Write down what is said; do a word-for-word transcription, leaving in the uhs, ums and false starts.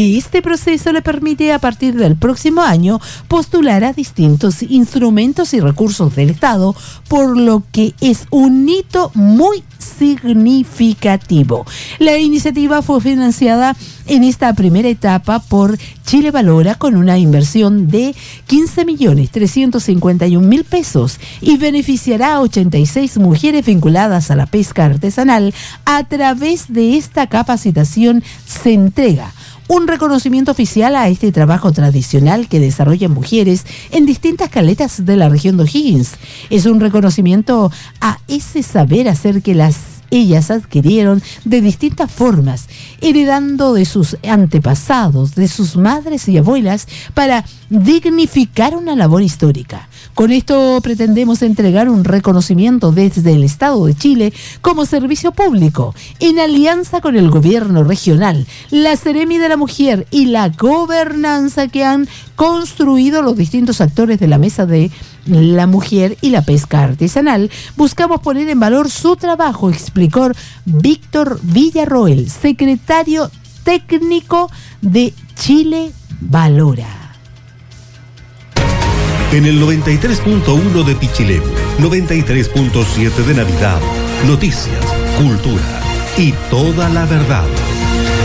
que este proceso le permite a partir del próximo año postular a distintos instrumentos y recursos del Estado, por lo que es un hito muy significativo. La iniciativa fue financiada en esta primera etapa por Chile Valora con una inversión de quince millones trescientos cincuenta y un mil pesos y beneficiará a ochenta y seis mujeres vinculadas a la pesca artesanal. A través de esta capacitación se entrega un reconocimiento oficial a este trabajo tradicional que desarrollan mujeres en distintas caletas de la región de O'Higgins. Es un reconocimiento a ese saber hacer que las ellas adquirieron de distintas formas, heredando de sus antepasados, de sus madres y abuelas, para dignificar una labor histórica. Con esto pretendemos entregar un reconocimiento desde el Estado de Chile como servicio público, en alianza con el gobierno regional, la Seremi de la Mujer y la gobernanza que han construido los distintos actores de la Mesa de la Mujer y la Pesca Artesanal. Buscamos poner en valor su trabajo, explicó Víctor Villarroel, secretario técnico de Chile Valora. En el noventa y tres punto uno de Pichilemu, noventa y tres punto siete de Navidad, noticias, cultura y toda la verdad.